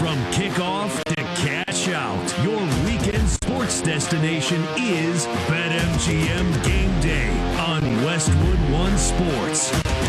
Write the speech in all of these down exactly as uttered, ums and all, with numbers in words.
From kickoff to cash out, your weekend sports destination is BetMGM Game Day on Westwood One Sports.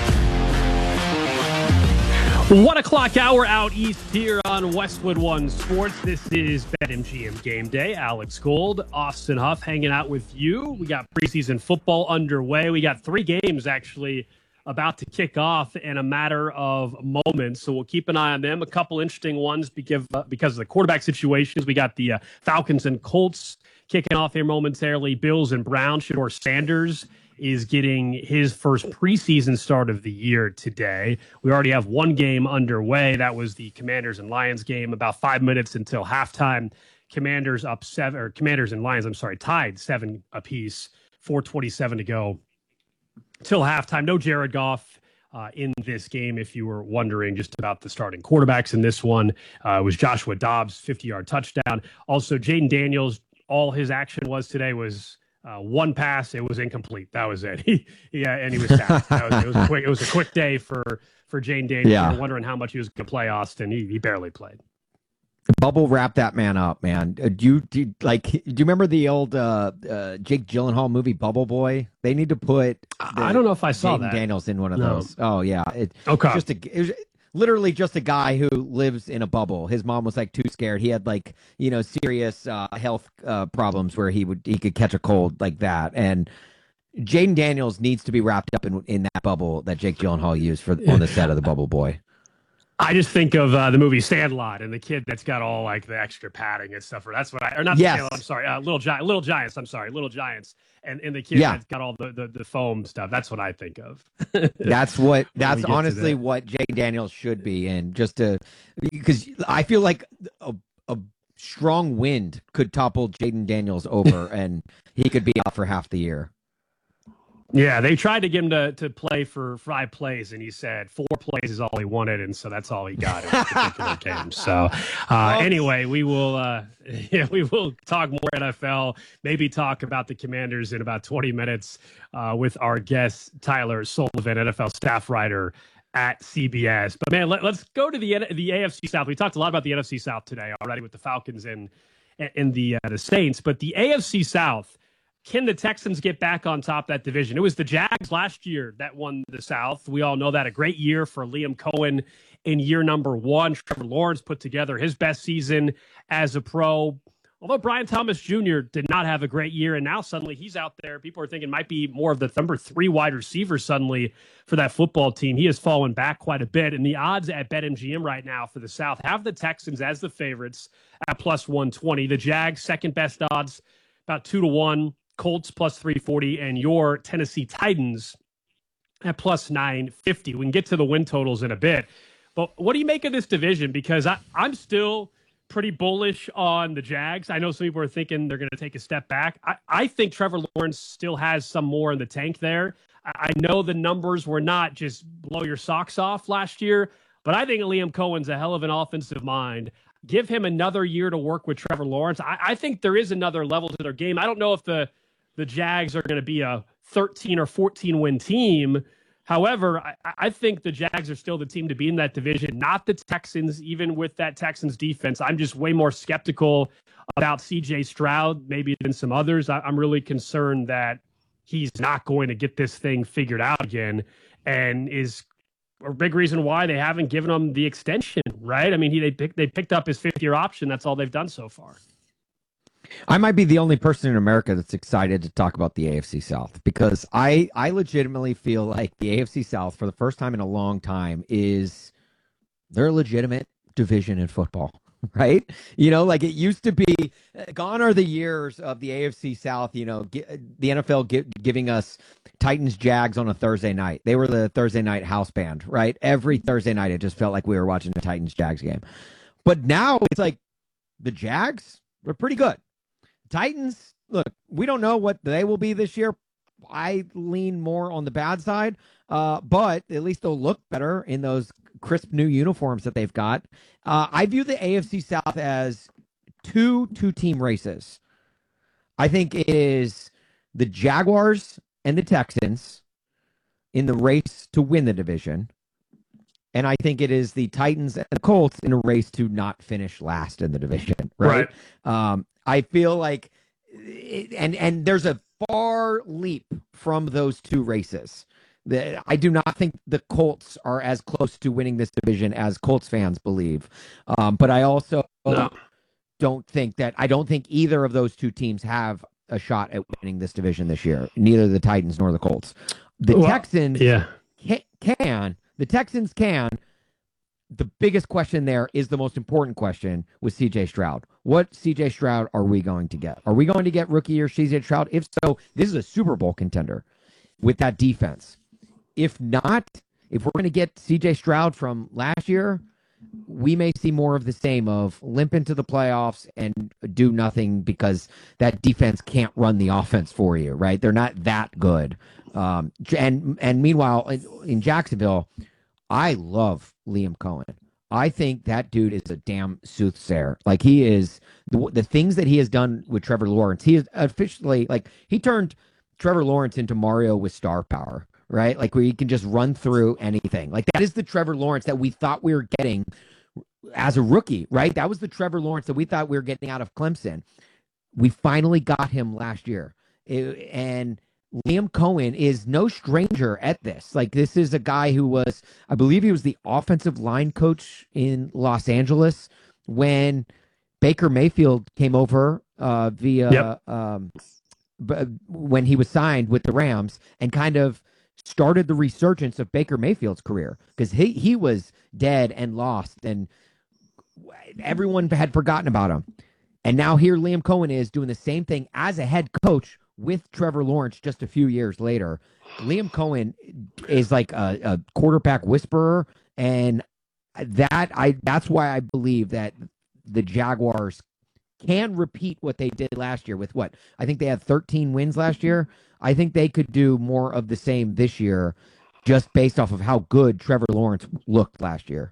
One o'clock hour out east here on Westwood One Sports. This is BetMGM Game Day. Alex Gold, Austin Huff hanging out with you. We got preseason football underway. We got three games actually about to kick off in a matter of moments. So we'll keep an eye on them. A couple interesting ones because, uh, because of the quarterback situations. We got the uh, Falcons and Colts kicking off here momentarily. Bills and Browns. Shedeur Sanders is getting his first preseason start of the year today. We already have one game underway. That was the Commanders and Lions game. About five minutes until halftime. Commanders up seven, or Commanders and Lions, I'm sorry, tied seven apiece. four twenty-seven to go till halftime. No Jared Goff uh, in this game, if you were wondering just about the starting quarterbacks in this one. Uh, it was Joshua Dobbs, fifty-yard touchdown. Also, Jaden Daniels, all his action was today was uh, one pass. It was incomplete. That was it. He, yeah, and he was sacked. That was, it was a quick. It was a quick day for for Jaden Daniels. Yeah. I'm wondering how much he was going to play. Austin. He, he barely played. Bubble wrap that man up, man. Uh, do you do you, like? Do you remember the old uh, uh, Jake Gyllenhaal movie Bubble Boy? They need to put. The, I don't know if I saw Jaden that. Daniels in one of No. those. Oh yeah, it, Okay. Just a, it was literally just a guy who lives in a bubble. His mom was like too scared. He had like you know serious uh, health uh, problems where he would he could catch a cold like that. And Jaden Daniels needs to be wrapped up in in that bubble that Jake Gyllenhaal used for on the set of the Bubble Boy. I just think of uh, the movie Sandlot and the kid that's got all like the extra padding and stuff. Or that's what I, or not Yes. Sandlot, I'm sorry, uh, Little Giant, Little Giants. I'm sorry, Little Giants, and and the kid Yeah. that's got all the, the the foam stuff. That's what I think of. That's what. That's get to honestly that. what Jaden Daniels should be in. Just to, because I feel like a, a strong wind could topple Jaden Daniels over, and he could be out for half the year. Yeah, they tried to get him to, to play for five plays, and he said four plays is all he wanted, and so that's all he got in this particular game. So, uh, anyway, we will uh, yeah, we will talk more N F L, maybe talk about the Commanders in about twenty minutes uh, with our guest, Tyler Sullivan, N F L staff writer at C B S. But, man, let, let's go to the the A F C South. We talked a lot about the N F C South today already with the Falcons and, and the, uh, the Saints, but the A F C South, can the Texans get back on top of that division? It was the Jags last year that won the South. We all know that. A great year for Liam Cohen in year number one. Trevor Lawrence put together his best season as a pro. Although Brian Thomas Junior did not have a great year, and now suddenly he's out there. People are thinking might be more of the number three wide receiver suddenly for that football team. He has fallen back quite a bit. And the odds at BetMGM right now for the South have the Texans as the favorites at plus one twenty. The Jags, second best odds, about two to one. Colts plus three forty, and your Tennessee Titans at plus nine fifty. We can get to the win totals in a bit. But what do you make of this division? Because I, I'm still pretty bullish on the Jags. I know some people are thinking they're going to take a step back. I, I think Trevor Lawrence still has some more in the tank there. I, I know the numbers were not just blow your socks off last year, but I think Liam Cohen's a hell of an offensive mind. Give him another year to work with Trevor Lawrence. I, I think there is another level to their game. I don't know if the the Jags are going to be a thirteen or fourteen win team. However, I, I think the Jags are still the team to be in that division, not the Texans, even with that Texans defense. I'm just way more skeptical about C J Stroud, maybe than some others. I, I'm really concerned that he's not going to get this thing figured out again, and is a big reason why they haven't given him the extension, right? I mean, he, they, pick, they picked up his fifth-year option. That's all they've done so far. I might be the only person in America that's excited to talk about the A F C South, because I, I legitimately feel like the A F C South, for the first time in a long time, is they're a legitimate division in football, right? You know, like it used to be. Gone are the years of the A F C South, you know, the N F L giving us Titans Jags on a Thursday night. They were the Thursday night house band, right? Every Thursday night, it just felt like we were watching the Titans Jags game. But now it's like the Jags, they're pretty good. Titans, look, we don't know what they will be this year. I lean more on the bad side, uh, but at least they'll look better in those crisp new uniforms that they've got. Uh, I view the A F C South as two two-team races. I think it is the Jaguars and the Texans in the race to win the division, and I think it is the Titans and the Colts in a race to not finish last in the division. Right. right. Um, I feel like, and and there's a far leap from those two races. The, I do not think the Colts are as close to winning this division as Colts fans believe. Um, but I also no. don't think that I don't think either of those two teams have a shot at winning this division this year. Neither the Titans nor the Colts. The well, Texans yeah. can, can. The Texans can. The biggest question there is the most important question with C J Stroud. What C J Stroud are we going to get? Are we going to get rookie year C J Stroud? If so, this is a Super Bowl contender with that defense. If not, if we're going to get C J Stroud from last year, we may see more of the same of limp into the playoffs and do nothing because that defense can't run the offense for you, right? They're not that good. Um, and and meanwhile, in, in Jacksonville, I love Liam Cohen. I think that dude is a damn soothsayer. Like he is the, the things that he has done with Trevor Lawrence. He is officially like he turned Trevor Lawrence into Mario with star power. Right? Like where you can just run through anything. Like that is the Trevor Lawrence that we thought we were getting as a rookie, right? That was the Trevor Lawrence that we thought we were getting out of Clemson. We finally got him last year. It, and Liam Cohen is no stranger at this. Like this is a guy who was, I believe he was the offensive line coach in Los Angeles when Baker Mayfield came over uh, via yep. um, b- when he was signed with the Rams and kind of started the resurgence of Baker Mayfield's career because he, he was dead and lost and everyone had forgotten about him. And now here Liam Cohen is doing the same thing as a head coach with Trevor Lawrence just a few years later. Liam Cohen is like a, a quarterback whisperer. And that I that's why I believe that the Jaguars can repeat what they did last year with what? I think they had thirteen wins last year. I think they could do more of the same this year just based off of how good Trevor Lawrence looked last year.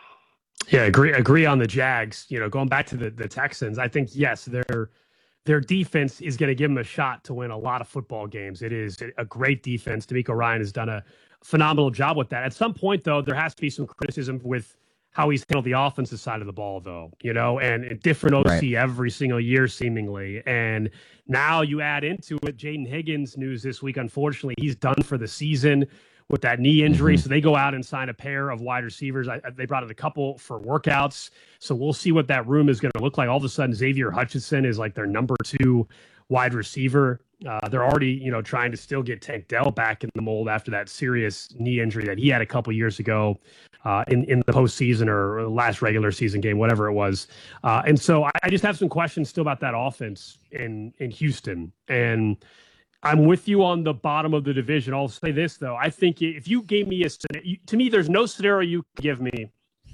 Yeah, agree agree on the Jags. You know, going back to the, the Texans, I think, yes, their their defense is going to give them a shot to win a lot of football games. It is a great defense. DeMeco Ryan has done a phenomenal job with that. At some point, though, there has to be some criticism with how he's handled the offensive side of the ball, though, you know, and, and different O C right. every single year, seemingly. And now you add into it Jaden Higgins news this week. Unfortunately, he's done for the season with that knee injury. Mm-hmm. So they go out and sign a pair of wide receivers. I, they brought in a couple for workouts. So we'll see what that room is going to look like. All of a sudden, Xavier Hutchinson is like their number two wide receiver. Uh, they're already, you know, trying to still get Tank Dell back in the mold after that serious knee injury that he had a couple years ago uh, in, in the postseason or last regular season game, whatever it was. Uh, and so I, I just have some questions still about that offense in, in Houston. And I'm with you on the bottom of the division. I'll say this, though. I think if you gave me a – to me, there's no scenario you could give me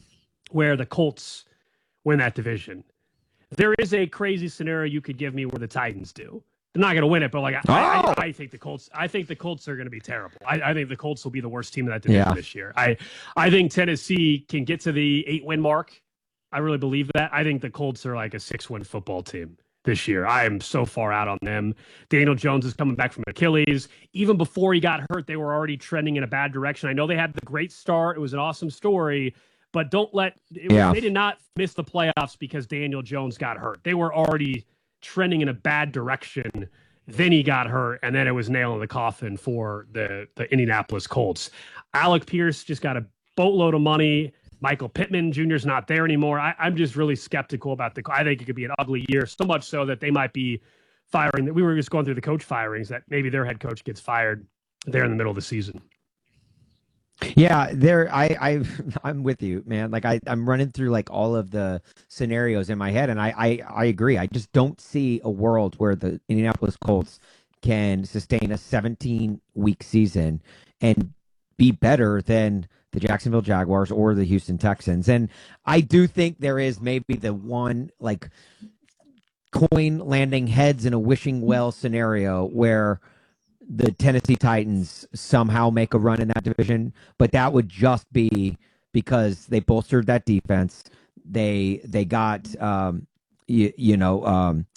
where the Colts win that division. There is a crazy scenario you could give me where the Titans do. They're not going to win it, but like I, oh. I, I think the Colts. I think the Colts are going to be terrible. I, I think the Colts will be the worst team in that division yeah. this year. I, I think Tennessee can get to the eight-win mark. I really believe that. I think the Colts are like a six-win football team this year. I am so far out on them. Daniel Jones is coming back from Achilles. Even before he got hurt, they were already trending in a bad direction. I know they had the great start. It was an awesome story. But don't let it, yeah. they did not miss the playoffs because Daniel Jones got hurt. They were already trending in a bad direction. Then he got hurt, and then it was nail in the coffin for the, the Indianapolis Colts. Alec Pierce just got a boatload of money. Michael Pittman Junior is not there anymore. I, I'm just really skeptical about the. I think it could be an ugly year, so much so that they might be firing. That we were just going through the coach firings. That maybe their head coach gets fired there in the middle of the season. Yeah, there. I, I, I'm with you, man. Like I, I'm running through like all of the scenarios in my head, and I, I, I agree. I just don't see a world where the Indianapolis Colts can sustain a seventeen week season and be better than the Jacksonville Jaguars or the Houston Texans. And I do think there is maybe the one like coin landing heads in a wishing well scenario where the Tennessee Titans somehow make a run in that division, but that would just be because they bolstered that defense. They they got um, you, you know um,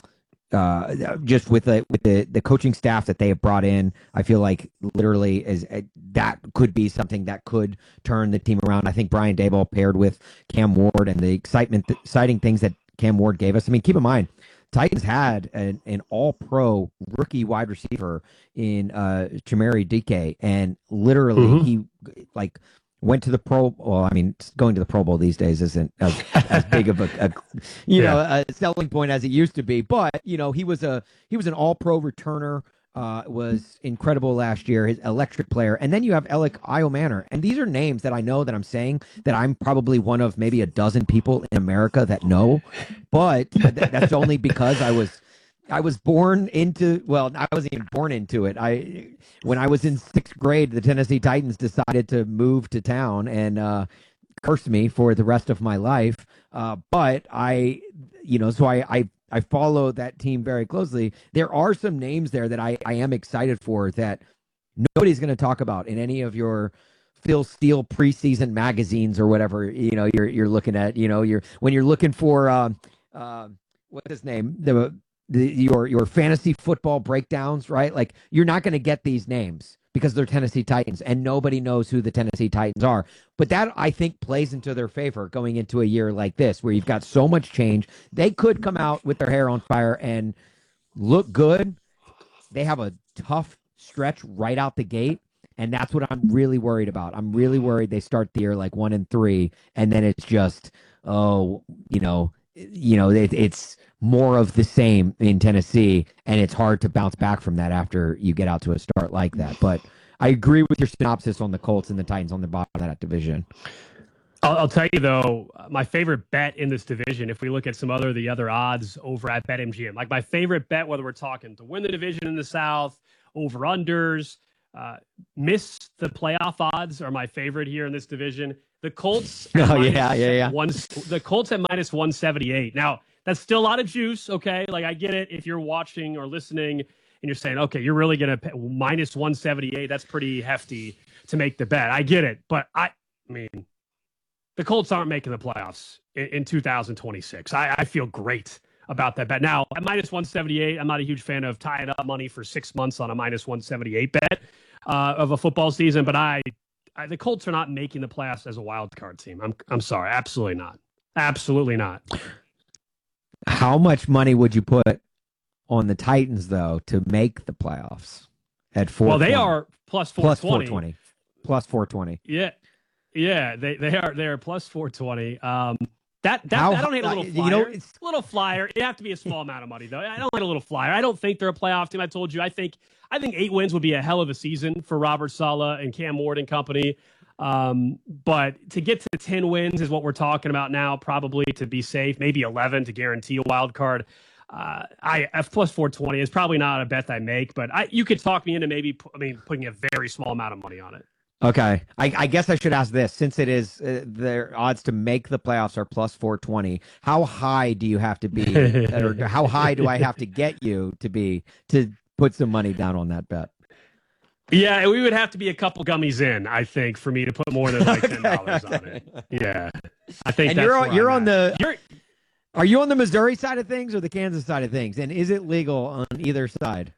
uh, just with the with the the coaching staff that they have brought in, I feel like literally is uh, that could be something that could turn the team around. I think Brian Daboll paired with Cam Ward and the excitement, the exciting things that Cam Ward gave us. I mean, keep in mind, Titans had an, an all-pro rookie wide receiver in uh, Chimere Dike, and literally mm-hmm. he like. Went to the Pro. Well, I mean, going to the Pro Bowl these days isn't as, as big of a, a you yeah. know, a selling point as it used to be. But you know, he was a he was an All Pro returner. Uh, was incredible last year. His electric player, and then you have Alec Iomanner, and these are names that I know that I'm saying that I'm probably one of maybe a dozen people in America that know, but th- that's only because I was. I was born into, well, I wasn't even born into it. I, when I was in sixth grade, the Tennessee Titans decided to move to town and uh, cursed me for the rest of my life. Uh, but I, you know, so I, I, I follow that team very closely. There are some names there that I, I am excited for that nobody's going to talk about in any of your Phil Steele preseason magazines or whatever, you know, you're, you're looking at, you know, you're, when you're looking for, uh, uh, what's his name? The, The, your your fantasy football breakdowns, right? Like, you're not going to get these names because they're Tennessee Titans, and nobody knows who the Tennessee Titans are. But that, I think, plays into their favor going into a year like this, where you've got so much change. They could come out with their hair on fire and look good. They have a tough stretch right out the gate, and that's what I'm really worried about. I'm really worried they start the year like one and three, and then it's just, oh, you know, you know, it, it's more of the same in Tennessee, and it's hard to bounce back from that after you get out to a start like that. But I agree with your synopsis on the Colts and the Titans on the bottom of that division. I'll, I'll tell you, though, my favorite bet in this division, if we look at some other the other odds over at BetMGM, like my favorite bet, whether we're talking to win the division in the South, over-unders, uh, miss the playoff odds are my favorite here in this division. The Colts, oh yeah, yeah, yeah. One, the Colts at minus one seventy-eight. Now, that's still a lot of juice, okay? Like, I get it if you're watching or listening and you're saying, okay, you're really going to minus one seventy-eight. That's pretty hefty to make the bet. I get it. But, I, I mean, the Colts aren't making the playoffs in, in two thousand twenty-six. I, I feel great about that bet. Now, at minus one seventy-eight, I'm not a huge fan of tying up money for six months on a minus one seventy-eight bet uh, of a football season. But I, I, the Colts are not making the playoffs as a wild card team. I'm, I'm sorry. Absolutely not. Absolutely not. How much money would you put on the Titans, though, to make the playoffs at four? Well, they are plus four twenty. Plus four twenty. Plus four twenty. Yeah. Yeah, they, they are they are plus four twenty. Um, that that How, I don't hate a little flyer. You know, it's a little flyer. It have to be a small amount of money, though. I don't hate a little flyer. I don't think they're a playoff team. I told you. I think I think eight wins would be a hell of a season for Robert Saleh and Cam Ward and company. Um, but to get to ten wins is what we're talking about now, probably to be safe, maybe eleven to guarantee a wild card. Uh, I F plus four twenty is probably not a bet I make, but I, you could talk me into maybe, I mean, putting a very small amount of money on it. Okay. I, I guess I should ask this, since it is uh, their odds to make the playoffs are plus four twenty. How high do you have to be, or how high do I have to get you to be, to put some money down on that bet? Yeah, we would have to be a couple gummies in, I think, for me to put more than like ten dollars okay, okay. on it. Yeah, I think. And that's you're on, you're on the. You're, are you on the Missouri side of things or the Kansas side of things? And is it legal on either side?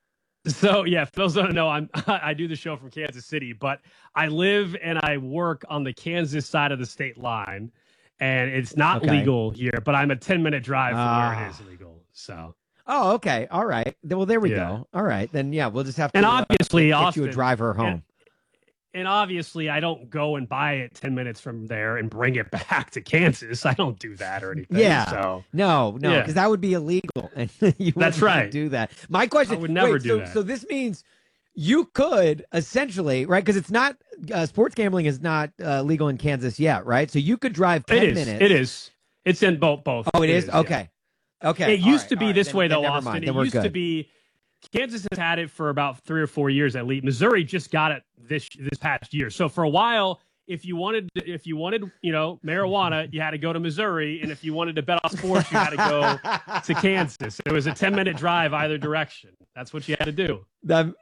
So yeah, for those who don't know, I'm I do the show from Kansas City, but I live and I work on the Kansas side of the state line, and it's not okay. legal here. But I'm a ten minute drive from uh, where it is legal. So. Oh, okay. All right. Well, there we yeah. go. All right. Then, yeah, we'll just have to and obviously, uh, get Austin, you a driver home. And, and obviously, I don't go and buy it ten minutes from there and bring it back to Kansas. I don't do that or anything. Yeah. So. No, no, because yeah. that would be illegal. And you That's right. do that. My question, I would never wait, do so, that. So this means you could essentially, right? Because it's not, uh, sports gambling is not uh, legal in Kansas yet, right? So you could drive ten it is. minutes. It is. It's in both. both. Oh, it, it is? is? Okay. Yeah. Okay. It used right, to be right. this then, way, then though, never Austin. mind. It Then we're used good. to be Kansas has had it for about three or four years at least. Missouri just got it this this past year. So for a while, if you wanted if you wanted, you know, marijuana, you had to go to Missouri, and if you wanted to bet on sports, you had to go to Kansas. It was a ten minute drive either direction. That's what you had to do. That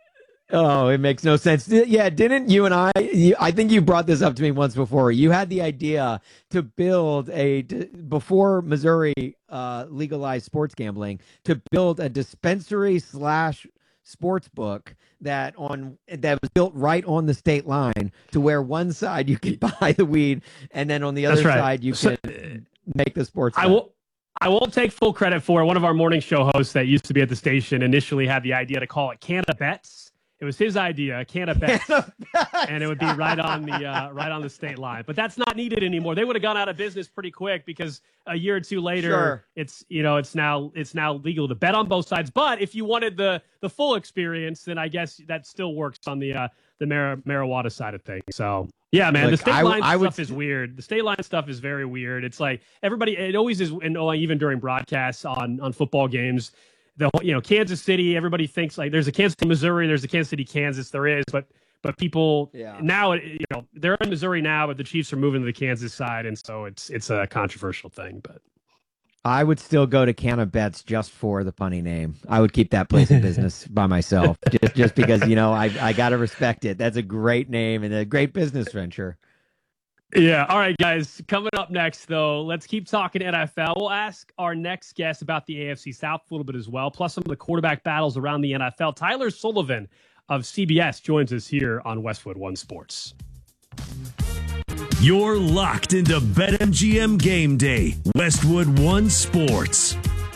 Oh, it makes no sense. Yeah, didn't you and I? You, I think you brought this up to me once before. You had the idea to build a before Missouri uh, legalized sports gambling to build a dispensary slash sports book that on that was built right on the state line to where one side you could buy the weed and then on the other right. side you so, could make the sports. I will. I won't take full credit for it. One of our morning show hosts that used to be at the station initially had the idea to call it Canna Bets. It was his idea, Canna Bets, and it would be right on the uh, right on the state line. But that's not needed anymore. They would have gone out of business pretty quick because a year or two later, sure. it's you know it's now it's now legal to bet on both sides. But if you wanted the the full experience, then I guess that still works on the uh, the mar- marijuana side of things. So yeah, man, like, the state I, line I stuff would... is weird. The state line stuff is very weird. It's like everybody. It always is, and even during broadcasts on on football games. The whole, you know, Kansas City, everybody thinks like there's a Kansas City, Missouri, there's a Kansas City, Kansas. There is, but but people yeah. now, you know, they're in Missouri now, but the Chiefs are moving to the Kansas side, and so it's it's a controversial thing. But I would still go to Canna Bets just for the funny name. I would keep that place in business by myself, just just because you know I I gotta respect it. That's a great name and a great business venture. Yeah. All right, guys. Coming up next, though, let's keep talking N F L. We'll ask our next guest about the A F C South a little bit as well, plus some of the quarterback battles around the N F L. Tyler Sullivan of C B S joins us here on Westwood One Sports. You're locked into BetMGM Game Day, Westwood One Sports.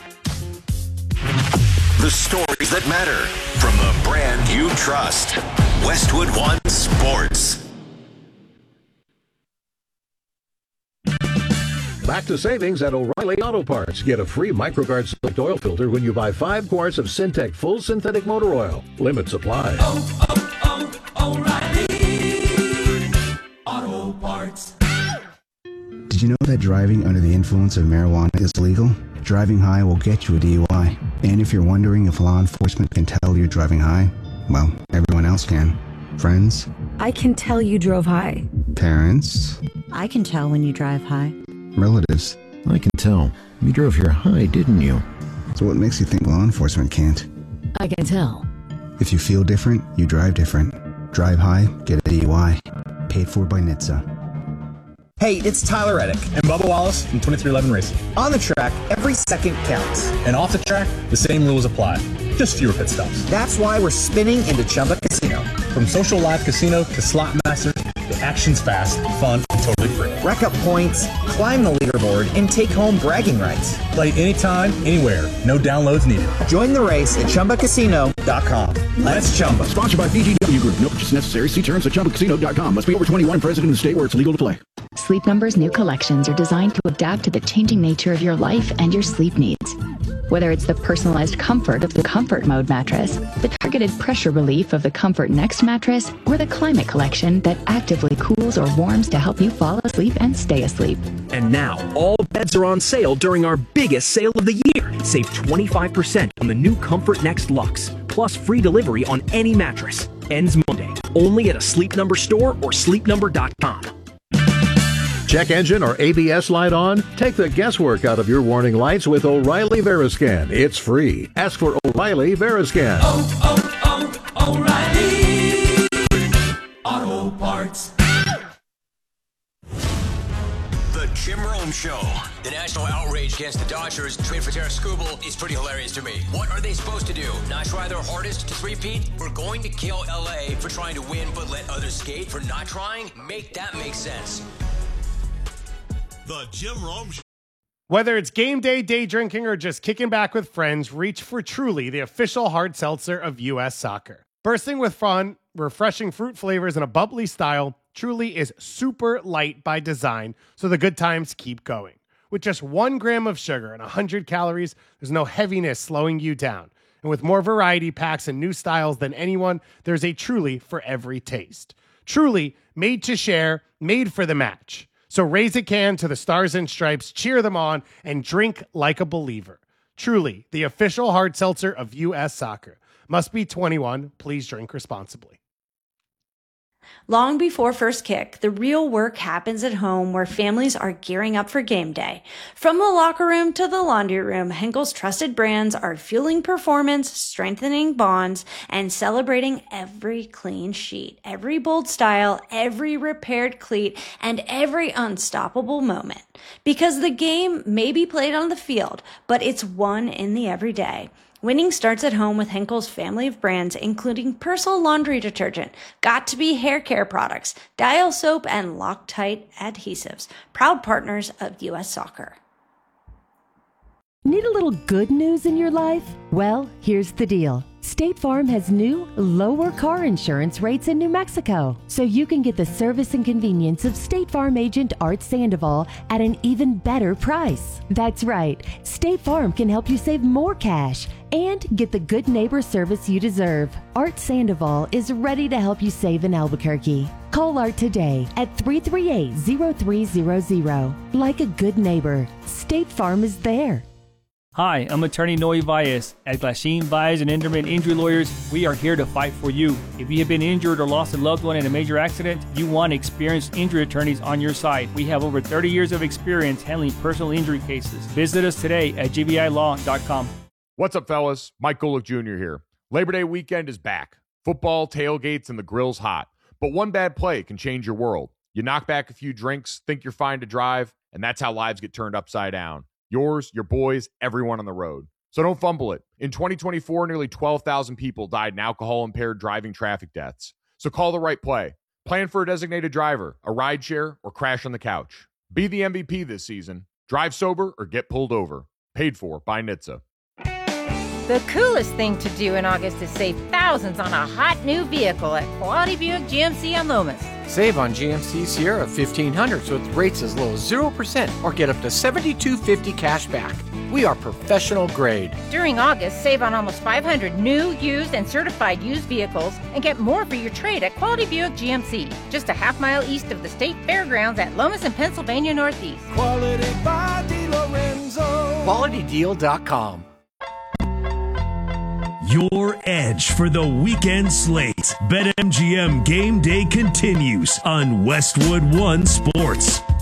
The stories that matter from the brand you trust. Westwood One Sports. Back to savings at O'Reilly Auto Parts. Get a free MicroGuard Select Oil Filter when you buy five quarts of Syntec Full Synthetic Motor Oil. Limit supply. Oh, oh, oh, O'Reilly Auto Parts. Did you know that driving under the influence of marijuana is illegal? Driving high will get you a D U I. And if you're wondering if law enforcement can tell you're driving high, well, everyone else can. Friends? I can tell you drove high. Parents? I can tell when you drive high. Relatives? I can tell. You drove here high, didn't you? So what makes you think law enforcement can't? I can tell. If you feel different, you drive different. Drive high, get a D U I. Paid for by N H T S A. Hey, it's Tyler Reddick and Bubba Wallace from twenty-three eleven Racing. On the track, every second counts. And off the track, the same rules apply. Just fewer pit stops. That's why we're spinning into Chumba Casino. From social live casino to slot masters, the action's fast, fun, and totally free. Rack up points, climb the leaderboard, and take home bragging rights. Play anytime, anywhere. No downloads needed. Join the race at Chumba Casino dot com. Let's Chumba. Sponsored by B G W Group. No purchase necessary. See terms at Chumba Casino dot com. Must be over twenty-one and present in the state where it's legal to play. Sleep Number's new collections are designed to adapt to the changing nature of your life and your sleep needs. Whether it's the personalized comfort of the Comfort Mode mattress, the targeted pressure relief of the Comfort Next mattress, or the Climate Collection that actively cools or warms to help you fall asleep and stay asleep. And now, all beds are on sale during our biggest sale of the year. Save twenty-five percent on the new Comfort Next Luxe, plus free delivery on any mattress. Ends Monday, only at a Sleep Number store or sleep number dot com. Check engine or A B S light on? Take the guesswork out of your warning lights with O'Reilly Veriscan. It's free. Ask for O'Reilly Veriscan. Oh, oh, oh, O'Reilly Auto Parts. The Jim Rome Show. The national outrage against the Dodgers trade for Tara Skubal is pretty hilarious to me. What are they supposed to do? Not try their hardest to three-peat? We're going to kill L A for trying to win but let others skate for not trying? Make that make sense. The Jim Rome Show. Whether it's game day, day drinking, or just kicking back with friends, reach for Truly, the official hard seltzer of U S Soccer. Bursting with fun, refreshing fruit flavors, and a bubbly style, Truly is super light by design, so the good times keep going. With just one gram of sugar and one hundred calories, there's no heaviness slowing you down. And with more variety packs and new styles than anyone, there's a Truly for every taste. Truly, made to share, made for the match. So raise a can to the Stars and Stripes, cheer them on, and drink like a believer. Truly, the official hard seltzer of U S Soccer. Must be twenty-one. Please drink responsibly. Long before first kick, the real work happens at home where families are gearing up for game day. From the locker room to the laundry room, Henkel's trusted brands are fueling performance, strengthening bonds, and celebrating every clean sheet, every bold style, every repaired cleat, and every unstoppable moment. Because the game may be played on the field, but it's won in the everyday. Winning starts at home with Henkel's family of brands, including Persil laundry detergent, Got2b hair care products, Dial soap, and Loctite adhesives, proud partners of U S Soccer. Need a little good news in your life? Well, here's the deal. State Farm has new, lower car insurance rates in New Mexico, so you can get the service and convenience of State Farm agent Art Sandoval at an even better price. That's right, State Farm can help you save more cash and get the good neighbor service you deserve. Art Sandoval is ready to help you save in Albuquerque. Call Art today at three three eight, zero three zero zero. Like a good neighbor, State Farm is there. Hi, I'm attorney Noe Valles. At Glasheen, Valles and Enderman Injury Lawyers, we are here to fight for you. If you have been injured or lost a loved one in a major accident, you want experienced injury attorneys on your side. We have over thirty years of experience handling personal injury cases. Visit us today at g b i law dot com. What's up, fellas? Mike Golick Junior here. Labor Day weekend is back. Football, tailgates, and the grill's hot. But one bad play can change your world. You knock back a few drinks, think you're fine to drive, and that's how lives get turned upside down. Yours, your boys, everyone on the road. So don't fumble it. In twenty twenty-four, nearly twelve thousand people died in alcohol-impaired driving traffic deaths. So call the right play. Plan for a designated driver, a rideshare, or crash on the couch. Be the M V P this season. Drive sober or get pulled over. Paid for by N H T S A. The coolest thing to do in August is save thousands on a hot new vehicle at Quality Buick G M C on Lomas. Save on G M C Sierra fifteen hundred so with rates as low as zero percent or get up to seventy-two fifty cash back. We are professional grade. During August, save on almost five hundred new, used, and certified used vehicles and get more for your trade at Quality Buick G M C, just a half mile east of the state fairgrounds at Lomas and Pennsylvania Northeast. Quality by DeLorenzo. Quality Deal dot com. Your edge for the weekend slate. BetMGM Game Day continues on Westwood One Sports.